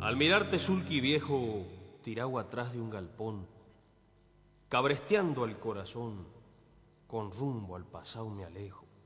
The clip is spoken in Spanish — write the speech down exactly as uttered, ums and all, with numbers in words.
Al mirarte, sulky viejo, tirado atrás de un galpón, cabresteando al corazón, con rumbo al pasado me alejo.